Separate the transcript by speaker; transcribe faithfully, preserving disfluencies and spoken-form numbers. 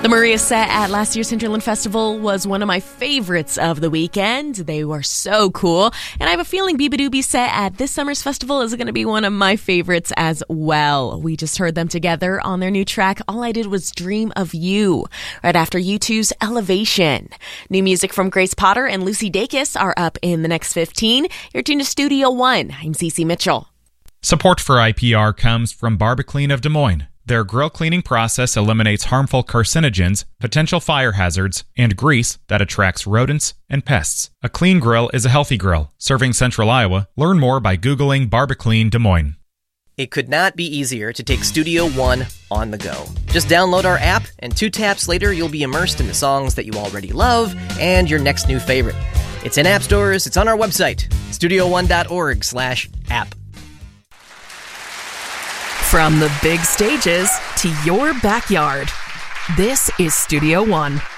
Speaker 1: The Maria set at last year's Hinterland Festival was one of my favorites of the weekend. They were so cool. And I have a feeling Beabadoobie's set at this summer's festival is going to be one of my favorites as well. We just heard them together on their new track, All I Did Was Dream of You, right after U two's Elevation. New music from Grace Potter and Lucy Dacus are up in the next fifteen. You're tuned to Studio One. I'm Cece Mitchell.
Speaker 2: Support for I P R comes from Barbaclean of Des Moines. Their grill cleaning process eliminates harmful carcinogens, potential fire hazards, and grease that attracts rodents and pests. A clean grill is a healthy grill. Serving Central Iowa. Learn more by Googling Barbaclean Des Moines.
Speaker 3: It could not be easier to take Studio One on the go. Just download our app, and two taps later, you'll be immersed in the songs that you already love and your next new favorite. It's in app stores. It's on our website, studio one dot org slash app.
Speaker 4: From the big stages to your backyard, this is Studio One.